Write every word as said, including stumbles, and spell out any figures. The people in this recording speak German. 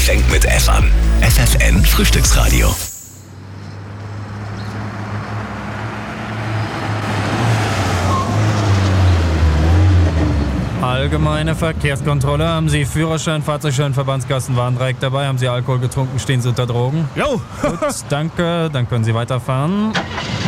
fängt mit F an. F F N Frühstücksradio. Allgemeine Verkehrskontrolle. Haben Sie Führerschein, Fahrzeugschein, Verbandskasten, Warndreieck dabei? Haben Sie Alkohol getrunken? Stehen Sie unter Drogen? Jo! Gut, danke. Dann können Sie weiterfahren.